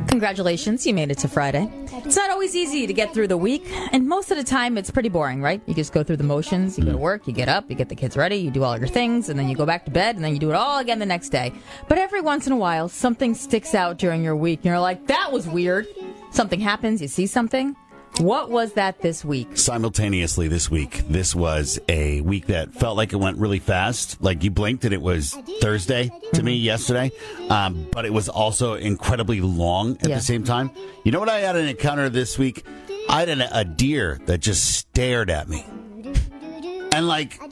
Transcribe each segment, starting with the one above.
Congratulations, you made it to Friday. It's not always easy to get through the week, and most of the time it's pretty boring, right? You just go through the motions, you go to work, you get up, you get the kids ready, you do all your things, and then you go back to bed, and then you do it all again the next day. But every once in a while, something sticks out during your week, and you're like, that was weird. Something happens, you see something. What was that this week? Simultaneously this week, this was a week that felt like it went really fast. Like you blinked and it was Thursday to me yesterday. But it was also incredibly long at the same time. You know what I had an encounter this week? I had a deer that just stared at me. And like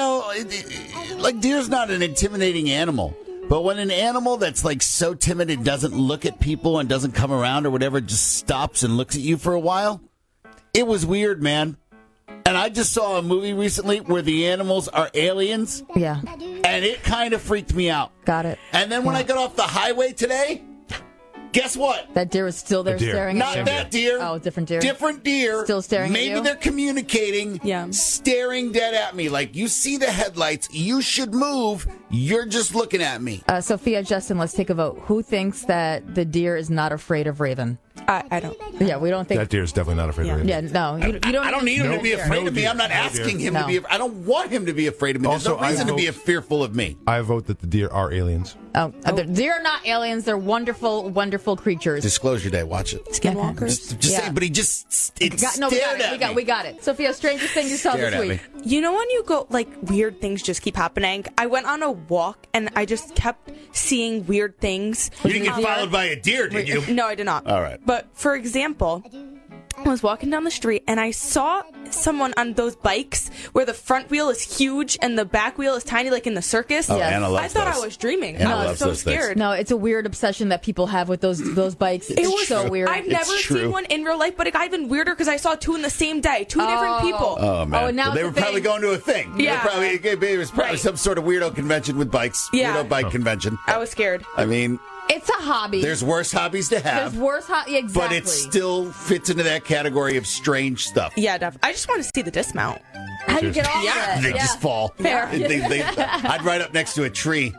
deer's not an intimidating animal. But when an animal that's like so timid and doesn't look at people and doesn't come around or whatever, just stops and looks at you for a while, it was weird, man. And I just saw a movie recently where the animals are aliens. Yeah. And it kind of freaked me out. Got it. And then when I got off the highway today, guess what? That deer was still there staring at you? Not that deer. Oh, different deer. Different deer. Still staring at you? Maybe they're communicating, staring dead at me. Like, you see the headlights. You should move. You're just looking at me. Sophia, Justin, let's take a vote. Who thinks that the deer is not afraid of Raven? I don't. Yeah, we don't think that deer is definitely not afraid of Raven. Yeah, no, you don't. I don't need him to be afraid of me. I'm not asking him to be. I don't want him to be afraid of me. There's no reason to be fearful of me. I vote that the deer are aliens. The deer are not aliens. They're wonderful, wonderful creatures. Disclosure Day. Watch it. Skinwalkers. Just say, but he just stared at me. We got it. Sophia, strangest thing you saw this week. You know when you go, like, weird things just keep happening? I went on a walk, and I just kept seeing weird things. You didn't get followed by a deer, did you? No, I did not. All right. But, for example, I was walking down the street, and I saw someone on those bikes where the front wheel is huge and the back wheel is tiny, like in the circus. Oh, Anna loves I thought those. I was dreaming. Anna I was loves so those things. scared. No, it's a weird obsession that people have with those bikes. It was so weird. I've never seen one in real life, but it got even weirder because I saw two in the same day, two different people. Oh, man. Oh, and now they were probably going to a thing. Yeah. It was probably some sort of weirdo convention with bikes. Yeah. Weirdo bike convention. I was scared. I mean, it's a hobby. There's worse hobbies to have. There's worse exactly. But it still fits into that category of strange stuff. Yeah, definitely. I just want to see the dismount. How do you get off of it? They just fall. Fair. I'd ride up next to a tree.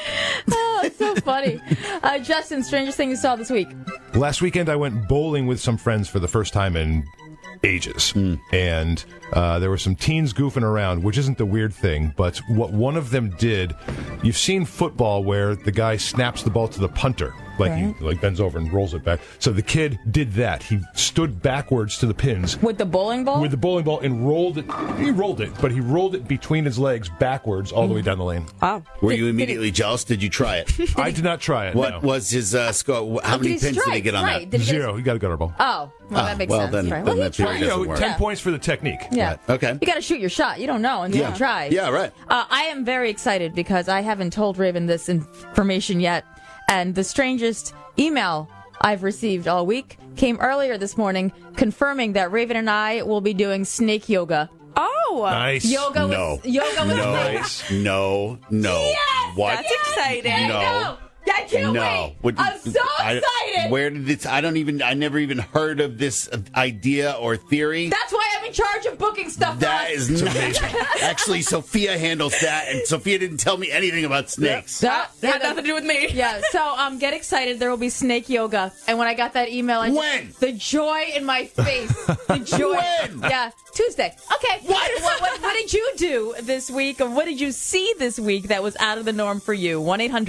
Oh, it's so funny. Justin, strangest thing you saw this week? Last weekend, I went bowling with some friends for the first time in ages. And there were some teens goofing around, which isn't the weird thing, but what one of them did, you've seen football where the guy snaps the ball to the punter. Like he bends over and rolls it back. So the kid did that. He stood backwards to the pins. With the bowling ball? With the bowling ball and rolled it. He rolled it, but he rolled it between his legs backwards all the way down the lane. Wow. Were you immediately jealous? Did you try it? I did not try it. What was his score? How many pins did he get on that? Zero. He got a gutter ball. Oh, well, that makes sense. Then that theory doesn't work. 10 points for the technique. Yeah. Right. Okay. You got to shoot your shot. You don't know until you try. Yeah, right. I am very excited because I haven't told Raven this information yet. And the strangest email I've received all week came earlier this morning confirming that Raven and I will be doing snake yoga. Oh. Nice. Yoga with Nice. No. Yes! What? That's exciting. No. I can't wait. I'm so excited. Where did this? I never even heard of this idea or theory. That's why I'm in charge of booking stuff. That is not. Actually, Sophia handles that, and Sophia didn't tell me anything about snakes. That had nothing to do with me. Yeah, so get excited. There will be snake yoga. And when I got that email, the joy in my face. The joy. When? Yeah, Tuesday. Okay. What did you do this week? Or what did you see this week that was out of the norm for you?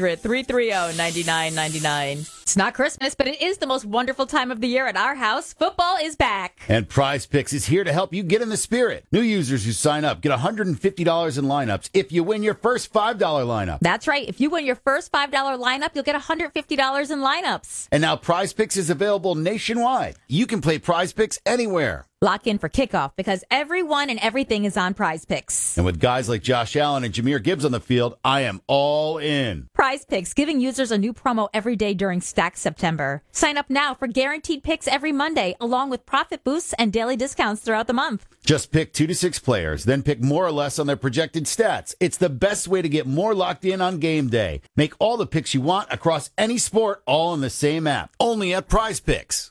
1-800-330-9999. It's not Christmas, but it is the most wonderful time of the year at our house. Football is back. And Prize Picks is here to help you get in the spirit. New users who sign up get $150 in lineups if you win your first $5 lineup. That's right. If you win your first $5 lineup, you'll get $150 in lineups. And now Prize Picks is available nationwide. You can play Prize Picks anywhere. Lock in for kickoff because everyone and everything is on Prize Picks. And with guys like Josh Allen and Jahmyr Gibbs on the field, I am all in. Prize Picks, giving users a new promo every day during Stack September. Sign up now for guaranteed picks every Monday, along with profit boosts and daily discounts throughout the month. Just pick 2 to 6 players, then pick more or less on their projected stats. It's the best way to get more locked in on game day. Make all the picks you want across any sport, all in the same app. Only at Prize Picks.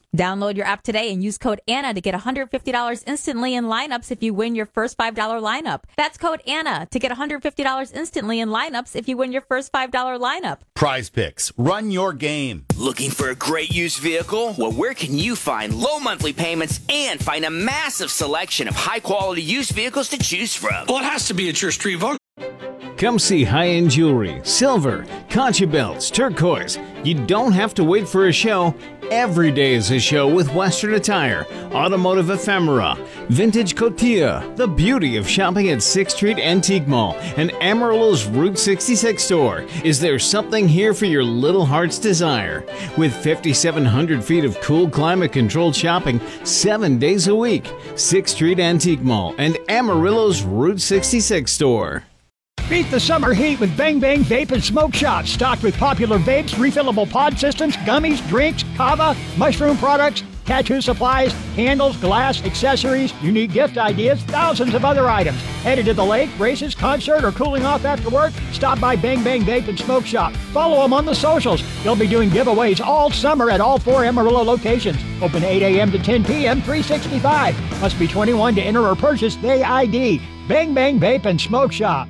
Download your app today and use code Anna to get $150 instantly in lineups if you win your first $5 lineup. That's code Anna to get $150 instantly in lineups if you win your first $5 lineup. Prize Picks. Run your game. Looking for a great used vehicle? Well, where can you find low monthly payments and find a massive selection of high-quality used vehicles to choose from? Well, it has to be at your street Volkswagen. Come see high-end jewelry, silver, concha belts, turquoise. You don't have to wait for a show. Every day is a show with Western attire, automotive ephemera, vintage cotilla, the beauty of shopping at 6th Street Antique Mall and Amarillo's Route 66 store. Is there something here for your little heart's desire? With 5,700 feet of cool climate-controlled shopping 7 days a week, 6th Street Antique Mall and Amarillo's Route 66 store. Beat the summer heat with Bang Bang Vape and Smoke Shop. Stocked with popular vapes, refillable pod systems, gummies, drinks, kava, mushroom products, tattoo supplies, candles, glass, accessories, unique gift ideas, thousands of other items. Headed to the lake, races, concert, or cooling off after work? Stop by Bang Bang Vape and Smoke Shop. Follow them on the socials. They'll be doing giveaways all summer at all 4 Amarillo locations. Open 8 a.m. to 10 p.m., 365. Must be 21 to enter or purchase the ID. Bang Bang Vape and Smoke Shop.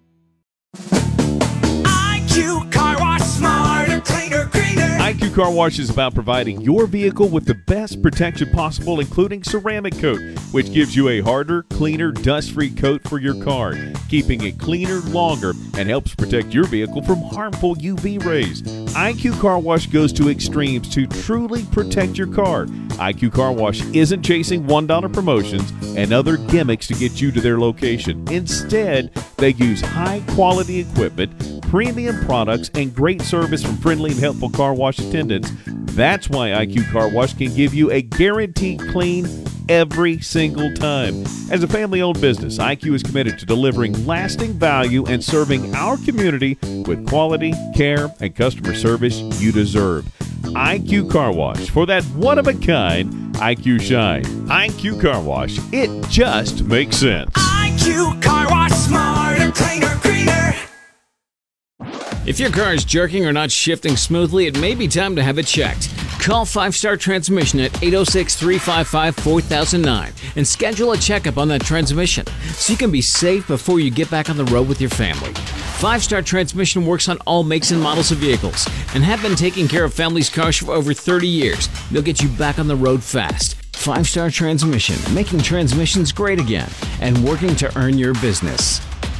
IQ Car Wash, smarter, cleaner, greener. IQ Car Wash is about providing your vehicle with the best protection possible, including ceramic coat, which gives you a harder, cleaner, dust-free coat for your car, keeping it cleaner longer and helps protect your vehicle from harmful UV rays. IQ Car Wash goes to extremes to truly protect your car. IQ Car Wash isn't chasing $1 promotions and other gimmicks to get you to their location. Instead, they use high-quality equipment, premium products, and great service from friendly and helpful car wash attendants. That's why IQ Car Wash can give you a guaranteed clean every single time. As a family-owned business, IQ is committed to delivering lasting value and serving our community with quality, care, and customer service you deserve. IQ Car Wash, for that one-of-a-kind IQ shine. IQ Car Wash, it just makes sense. IQ Car Wash, smarter, cleaner, greener. If your car is jerking or not shifting smoothly, it may be time to have it checked. Call 5 Star Transmission at 806-355-4009 and schedule a checkup on that transmission so you can be safe before you get back on the road with your family. 5 Star Transmission works on all makes and models of vehicles and have been taking care of families' cars for over 30 years. They'll get you back on the road fast. 5 Star Transmission, making transmissions great again and working to earn your business.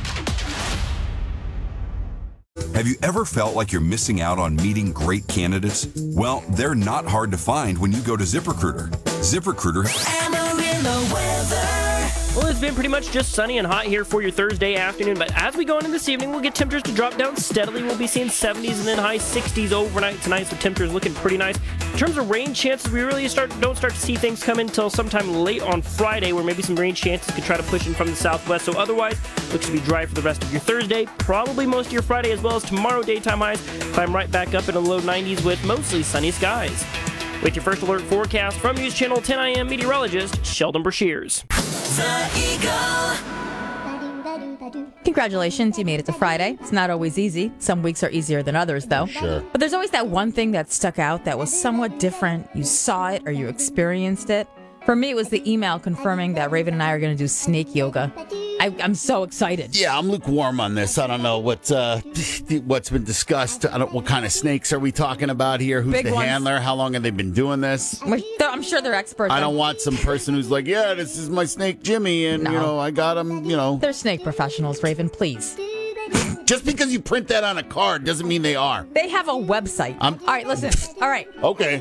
Have you ever felt like you're missing out on meeting great candidates? Well, they're not hard to find when you go to ZipRecruiter. ZipRecruiter. Amarillo weather. Well, it's been pretty much just sunny and hot here for your Thursday afternoon, but as we go into this evening, we'll get temperatures to drop down steadily. We'll be seeing 70s and then high 60s overnight tonight, so temperatures looking pretty nice. In terms of rain chances, we really don't start to see things come in until sometime late on Friday, where maybe some rain chances could try to push in from the southwest. So otherwise, looks to be dry for the rest of your Thursday, probably most of your Friday, as well as tomorrow daytime highs climb right back up in the low 90s with mostly sunny skies. With your first alert forecast from News Channel 10 IM meteorologist Sheldon Brashears. The Eagle. Congratulations, you made it to Friday. It's not always easy. Some weeks are easier than others, though. Sure. But there's always that one thing that stuck out that was somewhat different. You saw it or you experienced it. For me, it was the email confirming that Raven and I are going to do snake yoga. I'm so excited. Yeah, I'm lukewarm on this. I don't know what's been discussed. What kind of snakes are we talking about here? Who's Big the ones. handler? How long have they been doing this? I'm sure they're experts. I don't want some person who's like, yeah, this is my snake Jimmy, and No. I got him. They're snake professionals, Raven, please. Just because you print that on a card doesn't mean they are. They have a website. All right, listen. All right. Okay.